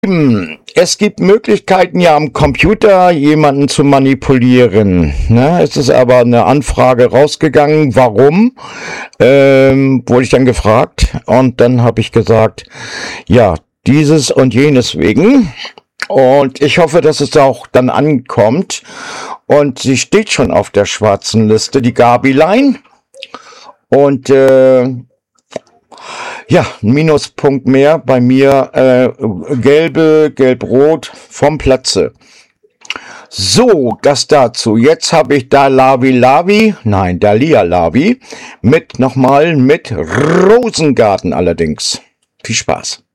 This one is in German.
Es gibt Möglichkeiten, ja am Computer jemanden zu manipulieren. Ne? Es ist aber eine Anfrage rausgegangen, warum, wurde ich dann gefragt. Und dann habe ich gesagt, ja, dieses und jenes wegen. Und ich hoffe, dass es auch dann ankommt. Und sie steht schon auf der schwarzen Liste, die Gabilein. Und ja, ein Minuspunkt mehr bei mir, gelb-rot vom Platze. So, das dazu. Jetzt habe ich da Dalia Lavi, mit Rosengarten allerdings. Viel Spaß.